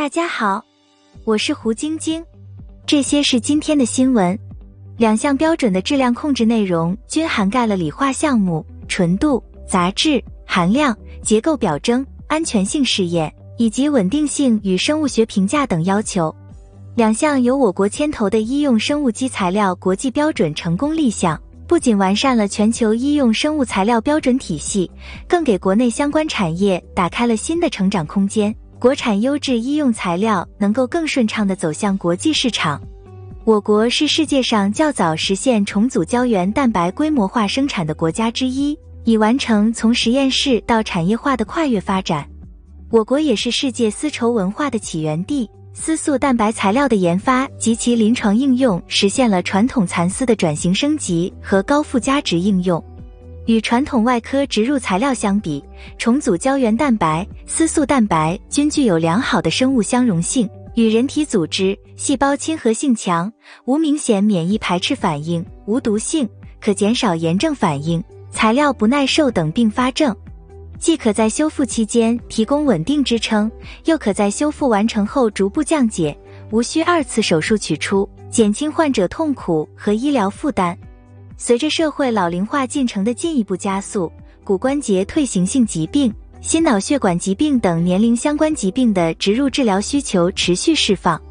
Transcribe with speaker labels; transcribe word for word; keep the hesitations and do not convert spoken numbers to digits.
Speaker 1: 大家好，我是胡晶晶，这些是今天的新闻。两项标准的质量控制内容均涵盖了理化项目、纯度、杂质、含量、结构表征、安全性试验以及稳定性与生物学评价等要求。两项由我国牵头的医用生物基材料国际标准成功立项，不仅完善了全球医用生物材料标准体系，更给国内相关产业打开了新的成长空间，国产优质医用材料能够更顺畅地走向国际市场。我国是世界上较早实现重组胶原蛋白规模化生产的国家之一，已完成从实验室到产业化的跨越发展。我国也是世界丝绸文化的起源地，丝素蛋白材料的研发及其临床应用实现了传统蚕丝的转型升级和高附加值应用。与传统外科植入材料相比，重组胶原蛋白、丝素蛋白均具有良好的生物相容性，与人体组织、细胞亲和性强，无明显免疫排斥反应，无毒性，可减少炎症反应、材料不耐受等并发症。既可在修复期间提供稳定支撑，又可在修复完成后逐步降解，无需二次手术取出，减轻患者痛苦和医疗负担。随着社会老龄化进程的进一步加速，骨关节退行性疾病、心脑血管疾病等年龄相关疾病的植入治疗需求持续释放，